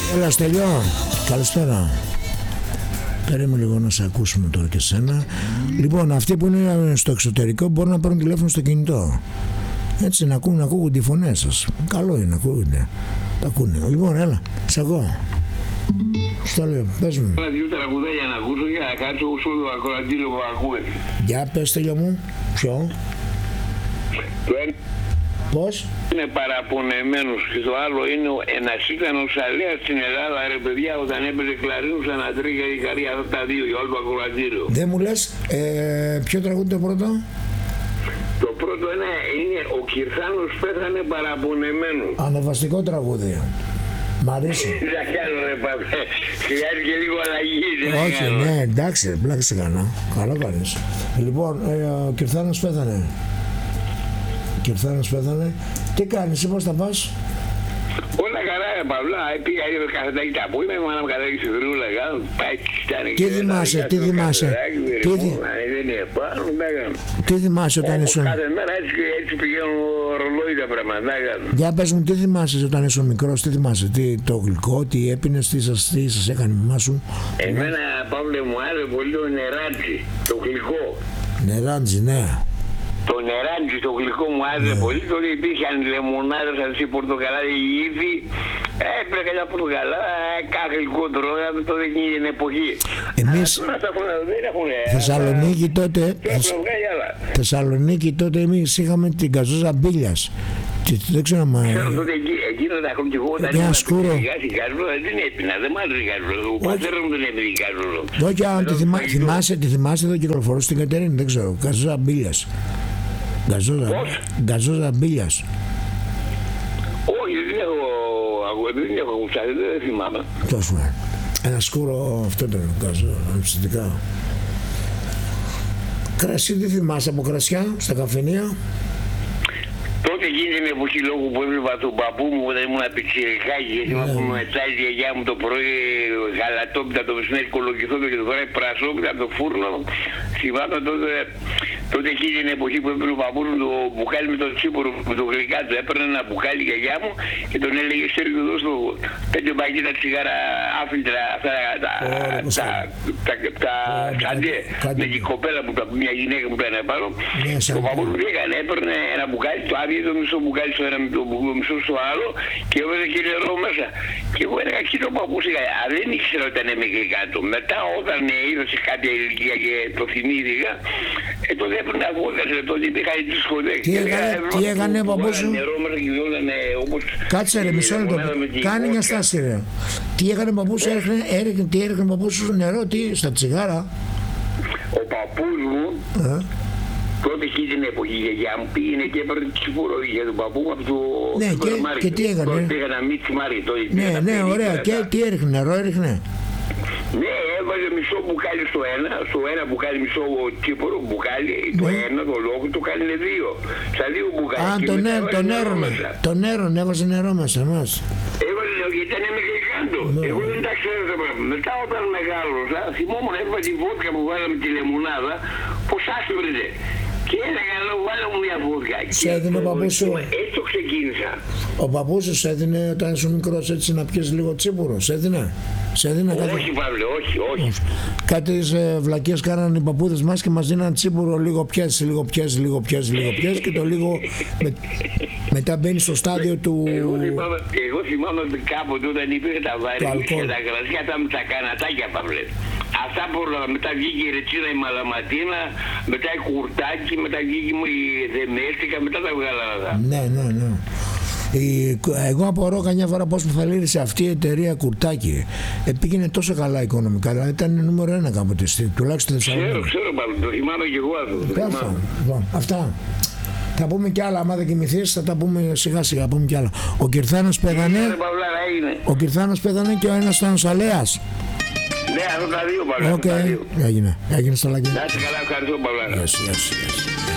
Έλα Στέλιο, καλησπέρα. Περίμενε λίγο να σε ακούσουμε τώρα και σένα. Λοιπόν, αυτοί που είναι στο εξωτερικό μπορούν να πάρουν τηλέφωνο στο κινητό. Έτσι να ακούγονται οι φωνές σας. Καλό είναι να ακούγονται. Τα ακούνε. Λοιπόν, έλα, σε ακούω. Στο λέω, πες μου. Ένα-δύο τραγουδάκια να ακούσω για να κάτσω όσο το ακροατήριο που ακούε. Για πες Στέλιο μου, ποιο? Το ένα πώς? είναι παραπονεμένος και το άλλο είναι ένας ήταν ο Σαλέας στην Ελλάδα ρε παιδιά όταν έπαιζε κλαρίνου σαν να τρίγια η καρία αυτά τα δύο για όλο το ακροατήριο. Δεν μου λες, ποιο τραγούδι το πρώτο? Το πρώτο είναι ο Κυρθάνος πέθανε παραπονεμένος. Ανεβαστικό τραγούδι. Μ' αρέσει. Θα κάνω ρε παπέ, χρειάζεται και λίγο αλλαγή. Όχι, ναι, εντάξει, πλάκα σε κανένα. Καλά κάνεις. Λοιπόν, ο Κυρθάνος πέθανε. Τι κάνεις, πώς θα πας? Όλα καλά ρε Παυλά, πήγα λίγο καφετάκι τα που είμαι, μάνα μου κατάγει στη βρούλα, τι θυμάσαι, τι θυμάσαι, τι θυμάσαι όταν ήσουν... Κάθε μέρα έτσι πηγαίνουν ρολόι τα πράγματα. Για πες μου, τι θυμάσαι όταν ήσουν μικρός, τι θυμάσαι, το γλυκό, τι έπινες, τι σας έκανε η μαμά σου? Εμένα Παύλε μου άρεσε πολύ το νεράτζι, το γλυκό. Νεράτζι, ναι. Το νεράτζι, το γλυκό μου άρεσε πολύ, τότε υπήρχαν λεμονάδες, αυτή πορτοκαλάδι, ήδη, έπρεπε τα πορτοκαλά, κάθε γλυκό τρώγαμε τότε εκείνη την εποχή. Εμείς, Θεσσαλονίκη τότε εμείς είχαμε την καζόζα Μπίλιας. Δεν ξέρω μα... Εκείνο τα χρόνια εγώ όταν ήμουν στην καζόζα δεν έπινα, δεν μ' άρεσε η καζόζα, ο πατέρας μου δεν έπινε η καζόζα. Όχι, αν τη θυμάσαι εδώ κυκλοφορώ στην Κατερίνη, δεν ξέρω, καζόζα Μπίλιας. Γκαζόζα Μπίλιας. Όχι, δεν έχω γουστάρει, δεν θυμάμαι. Τόσο ένα σκούρο, αυτό ήταν γκαζόζα, αμυστικά. Κρασί, τι θυμάσαι από κρασιά στα καφενεία? Τότε εκείνη την εποχή λόγω που έβλεπα τον παππού μου όταν ήμουν πιτσιρικάκι, γιατί μου μετσάει η γιαγιά μου το πρωί γαλατόπιτα, το μεσημέρι κολοκυθόπιτα και το βράδυ πρασόπιτα από το φούρνο. Θυμάμαι τότε εκείνη την εποχή που έπαιρνε ο παππούς μου το μπουκάλι με το τσίπορο, με το γλυκάτο. Έπαιρνε ένα μπουκάλι η γιαγιά μου και τον έλεγε Σέργιο δώσ' το 5 πακέτα τσιγάρα άφιλτρα, αυτά τα σαντέ με την κοπέλα που μια γυναίκα που ήταν επάνω. Ο παππούς μου έπαιρνε ένα μπουκάλι, το άδειο το μισό μπουκάλι στο ένα, το μισό στο άλλο και έβαζε και νερό μέσα. Και εγώ έλεγα εκεί το παππούς δεν ήξερα ότι ήταν με γλυκάτο. Μετά όταν είδα σε κάποια ηλικία και το θυμήθηκα, τότε έπρεπε να βγω, τότε υπήρχαν οι δισκοτέκες. Τι έκανε ο παππούς σου? Κάτσε ρε, μισό λεπτό. Κάνε μια στάση ρε. Τι έκανε ο παππούς σου, έριχνε ο παππούς σου νερό, στα τσιγάρα? Ο παππούς μου, τότε εκεί την εποχή η γιαγιά μου πήγαινε και έπαιρνε τσιπούρο για τον παππού μου από το σούπερ μάρκετ. Και τι έκανε? Πήγα να μην τσιμάρει τότε. Ναι, ωραία. Και τι έριχνε, νερό έριχνε? Ναι, έβαζε μισό μπουκάλι στο ένα μπουκάλι, μισό τσίπορο μπουκάλι, το ένα, το λόγο του κάνει 2. Στα 2 μπουκάλι. Α, το νερό, έβαζε νερό μέσα μας. Έβαζε νερό γιατί ήταν με γλυκάντο. Εγώ δεν τα ξέρω τα πράγματα. Μετά όταν μεγάλωσα, θυμόμουν έβαζε τη βότκα που βάλαμε τη λεμονάδα, πως άσπρεται. Και έλεγα, βάλε μου μια βότκα. Σε έδινε ο παππούς σου? Έτσι το ξεκίνησα. Ο παππούς σου σε έδινε όταν ήσουν μικρός έτσι να πιες λίγο τσίπουρο, σε έδινε? Όχι Παύλε, όχι. Κάτι βλακίες κάνανε οι παππούδες μας και μας δίναν τσίπουρο, λίγο πιέζει και το λίγο μετά μπαίνει στο στάδιο του... Εγώ θυμάμαι κάποτε όταν υπήρχε τα βαρύ και τα κρασιά, τα κανατάκια Παύλε. Αυτά που μετά βγήκε η Ρετσίνα, η Μαλαματίνα, μετά η Κουρτάκη, μετά βγήκε η Δεμέστικα, μετά τα βγάλα. Ναι. Εγώ απορώ καμιά φορά πώς μου θα λύρισε αυτή η εταιρεία Κουρτάκη. Πήγαινε τόσο καλά οικονομικά, δηλαδή ήταν νούμερο 1 κάποτε, τουλάχιστον Θεσσαλονίκη. Ξέρω, το θυμάμαι και εγώ αυτό. Αυτά. Θα πούμε κι άλλα, άμα δεν κοιμηθείς θα τα πούμε σιγά σιγά, πούμε κι άλλα. Ο Κυρθάνος πέθανε. Ο Κυρθάνος πέθανε και ο ένας ήταν ο Σαλέας. Ναι, αυτό τα δύο Παυλά. Έγινε στο λάκι. Να είσαι καλά, ευχαριστώ Παυλά. Yes.